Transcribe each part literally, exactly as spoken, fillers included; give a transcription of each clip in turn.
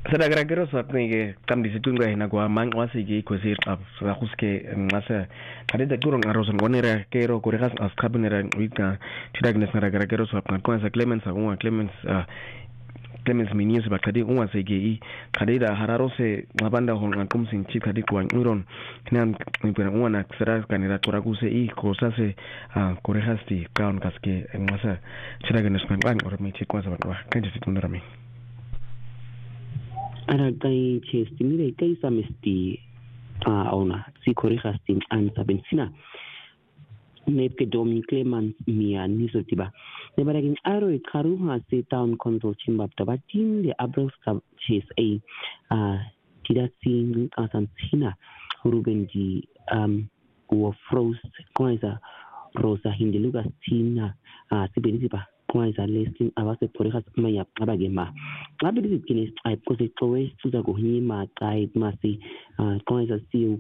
Sada gara-gara suat ni ke kam di situ ngai na gua mang wasi ke kusir ab sudah kuske ngasa kade da turun arosan gonera kero korekas as kabinera wika tidak nes ngara gara-gara suat kan kuasa Clemens agua Clemens Clemens minius ba kade unwa se ge i kade da hararo se mabanda hon kan kum sin chip kade kuan uron nan pera unwa na sera kanira korakuse i kosa se korekas ti kaun kaske ngasa tidak nes kan bang or mi chip kuasa ba kan di situ nara mi Ara kai chesti mire kai samesti a ona si korejas tin anta benzina ne ke domi Clemens mia nisotiba ne baragin aro e karu ha se town council chimba tabatin de abros ka ches a a tidasin asantina ruben di um o frost koisa rosa hindeluga tina a sibeniba Kwanza listing abase korejas maya abagema abidi kini ai kose towe tuza gohima kai masi kwanza siu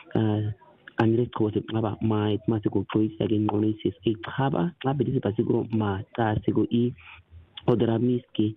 andre kose aba mai masi ko choice again onesis e khaba abidi pasigro ma ta sigo i odramiski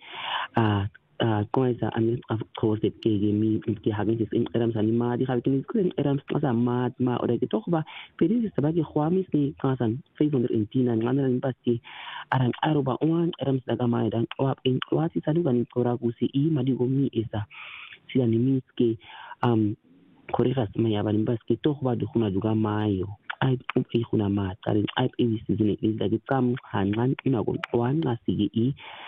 a kwanza andre kose ke mi ke hagen is in erams anima di hagen is kren erams kasa ma ma ora ke tokhba pedi sabagi khwamis ni kasan five hundred eighteen ngana ni pasti arang aroba one erams daga mai dan wap in wati saduga ni kora kusi i madigo mi esa sila ni miski um korejas maya bani baski tokhba du khuna juga mayo ai upi khuna ma tarin ai e season is daga kam hangan ina go wan ngasigi i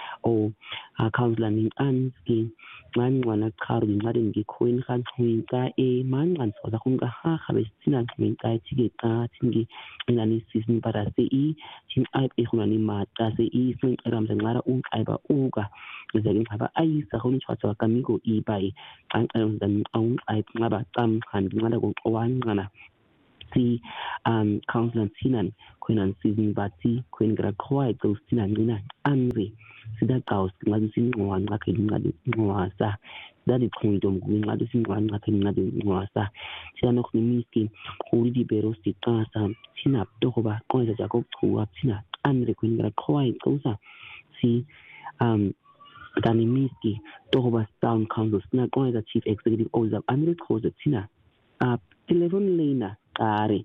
o councilor ni anski man wana karu ngaren gi coin khan huinka e man ngan so da kunga ha khabestina huinka tige ta tingi inani season para se i tin ai e khuna ni mata se i sun ram ngara un ai ba uga zagin khaba ai sa khuni chwa kamigo i bai an an dan un ai ngaba tam khan ngada go wan ngana si um councilor sinan kuinan season bati kuin gra khoi to sinan ngina anri sida kaus ngadu sin ngwan ngakhe ngadu ngwasa dadi khungidom ngadu sin ngwan ngakhe ngadu ngwasa sida no khimiski khuri di berosti kasa sinap to ba ko ja jakob khuwa sina anri kuin gra khoi kausa si um dani miski to ba town council sina ko ja chief executive officer anri khoza sina a telephone lena kare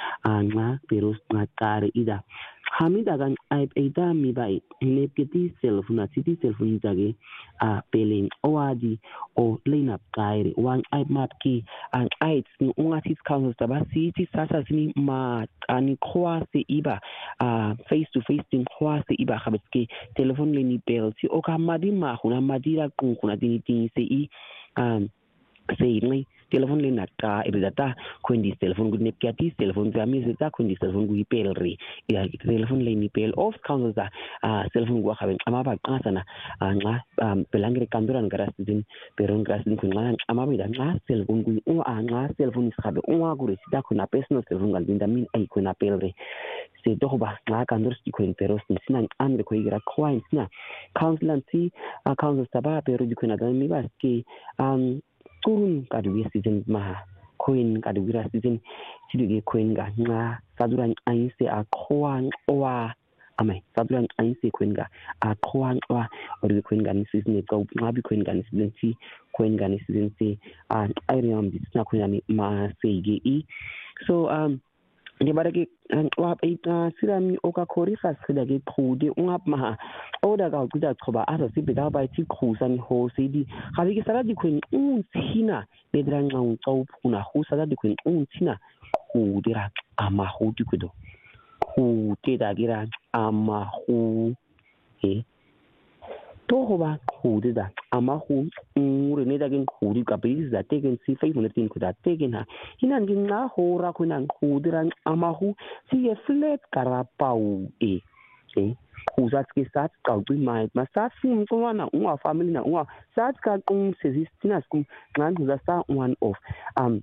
anga peros na kare ida hamida gan ai ida mi bai ne kiti selfuna city selfun jage a peling owadi o lena kare one ai map ki an ai ni unga tis council taba city sasa sini ma ani kwase iba a face to face tin kwase iba khabeski telephone leni bell si o ka madi ma khuna madira ku khuna tin tin se i um sei ni telephone le nata e data quindi telephone good nepkiati telephone zami zeta quindi telephone gu ipelri ya telephone le ni pel off council za a telephone gu khaben amaba qasana nga pelangre kandura ngara sidin peron grasin kunga amaba da nga telephone gu o nga telephone ishabe o gu resida kuna personal telephone gal dinda min ai kuna pelri se doba nga kandur sti kuin peros ni sinan andre ko igra coins na council anti council taba peru di kuna da mi baski um turun kadu season ma coin kadu gira season sidige coin ga nga saduran ainse a khoan oa amai saduran ainse coin ga a khoan oa ori coin ga ni season go ngabi coin ga ni season si coin ga ni season si a irium dis na coin ni ma sege i so um ni barake wa ita sirami oka korisa sidage khude ungap ma oda ga kuda khoba aro si beda bai ti khusan ho sidi khabi ke sara di kuin un sina bedran ngau chau phuna hu sara di kuin un sina khudira ama hu di kudo khu te da gira ama hu e to hoba khudida ama hu ure ne da gen khudi ka bis da tegen si five hundred tin kuda tegen ha hinan gin na hora kunan khudiran ama hu si e flat karapau e e khuzat ke sat ka tu mai ma sat sim ko na unwa family na unwa sat ka kung sesistina skum ngan za sa one of um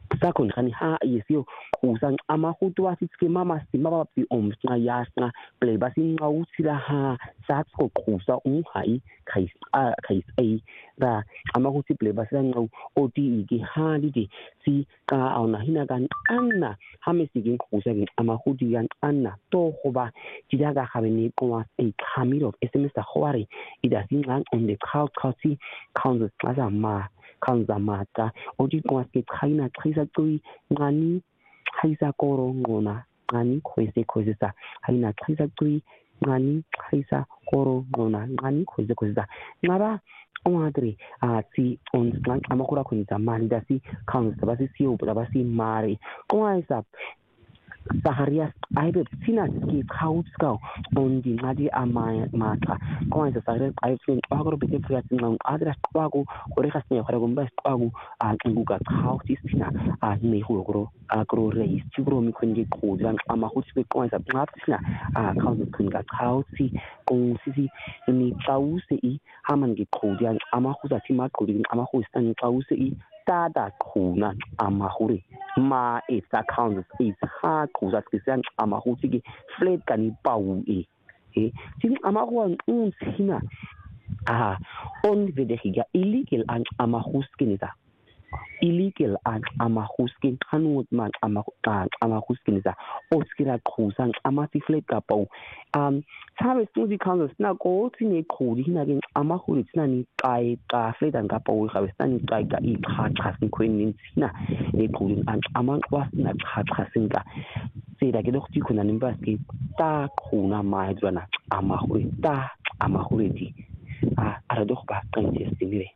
sakho ngani ha yesiyo kusa amahutu wasitke mama simaba pi omsna yasna play basinga utsila ha sakho kusa umhai khais a khais ai ra amahutu play basinga oti ki ha di si ka auna hina kan anna hamesigi kusa ki amahutu yan anna to hoba didaga habeni kwa a camilo sms a hwari ida singa on the crowd county council plaza ma kanzamata odi kwaske khayina khisa tui ngani khisa koro ngona ngani khoise khoisa hayina khisa tui ngani khisa koro ngona ngani khoise khoisa ngaba omadri a si on slang amakura khonza mali dasi kanza basi siyo basi mari kwaisa Saharias aibe sina ski kautska on di ngadi ama mata kwaisa saharias aibe agro bete priat ngam adra kwago orekas ne khara gomba kwago a nguga kautis sina a ne hugro agro reis tibro mi kungi kodran ama hutbe kwaisa pnatsina a kauts kunga kauti kong sisi ni tause I haman gi kodran ama husa tima kodin ama hustan tause I tada khuna ama huri ma it's account is ha kuza kisian ama hutigi flat kani pau e e tin ama ho un sina ah on vedehiga illegal an ama huskinita illegal an ama huskin kanut man ama ama huskinita oskira kuza ama si flat ka pau um sabe study council na go tini khudi hina ke ama huri tsina ni kai ka flat an ka pau ga bestani kai ka I kha khasin kwenin sina e khudi an ama wasina kha khasinka sida ke dokti khona nimbaski ta khona mai dwana ama huri ta ama huri di a ara dokh ba kan testimire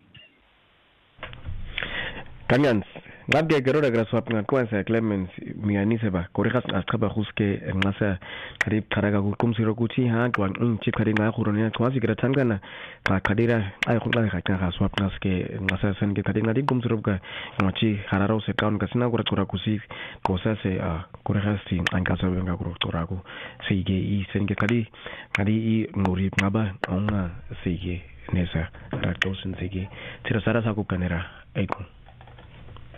Kanyans ngabge gerora graswap na kwanza Clemens mianise ba korika askhaba khuske ngasa karib kharaga kumsiro kuchi ha twang unchi khari nga khuroni twasi gira tangana ka khadira ay khunga ka ka swap naske ngasa sen ke khadi ngadi kumsiro ka ngachi hararo se kaun kasina kura kura kusi kosa se a korika si angasa wenga kura kura ku sige I sen ke khadi ngadi I ngori ngaba onga sige nesa ra tosin sige tira sara sa ku kanera aiko